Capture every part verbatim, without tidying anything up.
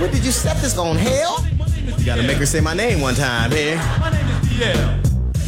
What did you set this on, hell? You gotta make her say my name one time here. My name is D L.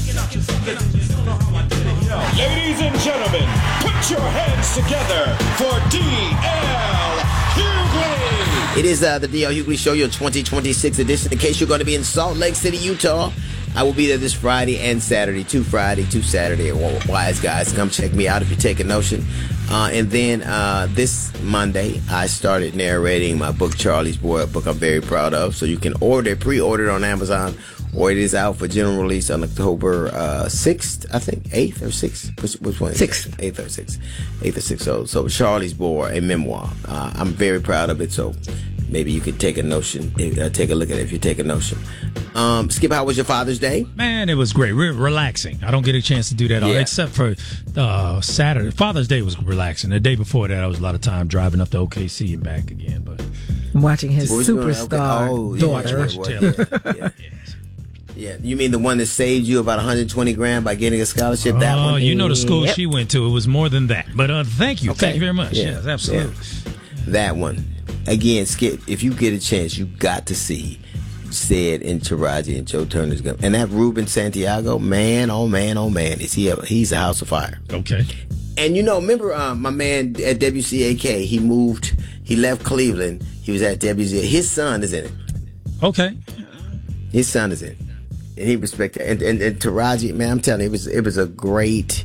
Ladies and gentlemen, put your hands together for D L Hughley. It is uh, the D L Hughley Show, your twenty twenty-six edition. In case you're going to be in Salt Lake City, Utah, I will be there this Friday and Saturday. Two Friday, two Saturday. Wise guys, come check me out if you take a notion. Uh, and then uh, this Monday, I started narrating my book, Charlie's Boy, a book I'm very proud of. So you can order, pre-order it on Amazon, or it is out for general release on October uh, sixth, I think, eighth or sixth. Which, which one? sixth. eighth or sixth. eighth or sixth. So, so Charlie's Boy, a memoir. Uh, I'm very proud of it, so maybe you could take a notion, uh, take a look at it if you take a notion. Um, Skip, how was your Father's Day? Man, it was great. Re- relaxing. I don't get a chance to do that all, Yeah. except for uh, Saturday. Father's Day was relaxing. The day before that, I was a lot of time driving up to O K C and back again. But watching his What was you doing? superstar Okay. Oh, yeah, daughter. watch- watch- yeah, yeah. Yeah, you mean the one that saved you about one hundred twenty grand by getting a scholarship? That oh, one? you know the school Yep. she went to. It was more than that. But uh, thank you. Okay. Thank you very much. Yeah. Yes, absolutely. That one. Again, Skip, if you get a chance, you got to see Sid and Taraji and Joe Turner's gun. And that Ruben Santiago, man, oh man, oh man, is he a, he's a house of fire. Okay. And you know, remember uh, my man at W C A K, he moved, he left Cleveland, he was at W C A K. His son is in it. Okay. His son is in it. And he respected and, and and Taraji, man, I'm telling you, it was it was a great.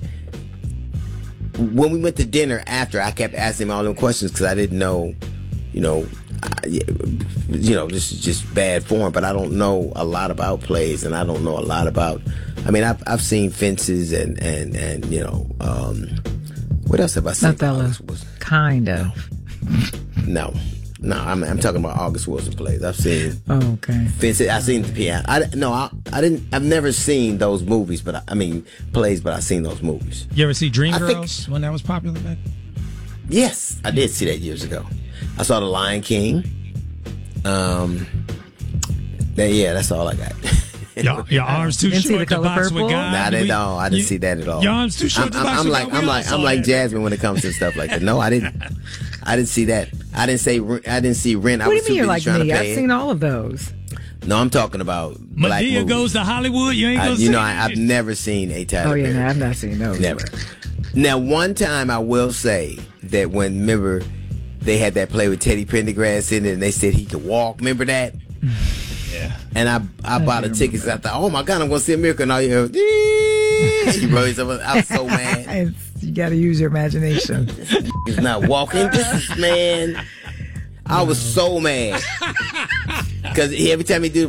When we went to dinner after, I kept asking him all them questions because I didn't know, you know, I, you know, this is just bad form. But I don't know a lot about plays, and I don't know a lot about. I mean, I've I've seen Fences and and and you know, um, what else have I seen? Othello. Kind of. No, no, I'm I'm talking about August Wilson plays. I've seen. Oh, okay. Fences. I've seen the piano. I no, I, I didn't. I've never seen those movies, but I, I mean plays. But I've seen those movies. You ever see I Dreamgirls think- when that was popular back? Yes, I did see that years ago. I saw The Lion King. Um, that, yeah, that's all I got. Your, your arms too Didn't see short The to Color box Purple? with God. Nah, I didn't, We- no, I didn't you- see that at all. Your arms too short I'm, to I'm, box I'm with like, God. We I'm all like, saw I'm like that. Jasmine when it comes to stuff like that. No, I didn't. I didn't see that. I didn't say. I didn't see Rent. I What do was you mean too you're busy like trying me? to I've pay seen it. all of those. No, I'm talking about black Madea movies. goes to Hollywood. You ain't I, gonna you see know, I, it. I've never seen a Tyler Oh, yeah, Perry. no, I've not seen those. Never. Now, one time I will say that when, remember, they had that play with Teddy Pendergrass in it and they said he could walk. Remember that? Yeah. And I I bought the tickets. I thought, oh my God, I'm going to see a miracle. And all you hear, he rose up. I was so mad. It's, you got to use your imagination. He's not walking. This is, man. I was so mad. Because every time he do the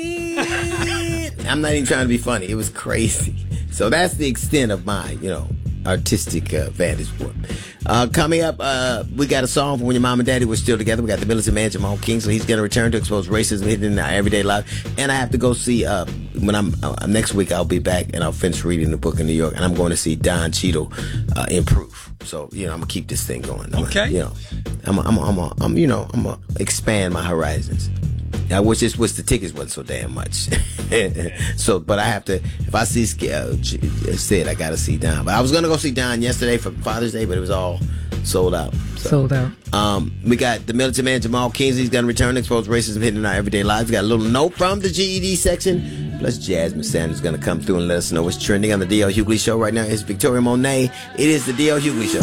play, I'm not even trying to be funny. It was crazy. So that's the extent of my, you know, artistic uh, vantage point. Uh, coming up, uh, we got a song from when your mom and daddy were still together. We got the militant man, Jamal Kingsley. He's going to return to expose racism hidden in our everyday life. And I have to go see, uh, when I'm, uh, next week I'll be back and I'll finish reading the book in New York. And I'm going to see Don Cheadle uh, improve. So, you know, I'm going to keep this thing going. I'm Okay. Gonna, you know, I'm, I'm, I'm, I'm, I'm, you know, I'm going to expand my horizons. I wish this was the tickets wasn't so damn much. So, but I have to. If I see uh, Sid, I got to see Don. But I was gonna go see Don yesterday for Father's Day, but it was all sold out. So, Sold out. Um, we got the militant man Jamal Kingsley. He's gonna return to expose racism hidden in our everyday lives. We got a little note from the G E D section. Plus, Jasmine Sanders is gonna come through and let us know what's trending on the D L Hughley Show right now. It's Victoria Monet. It is the D L Hughley Show.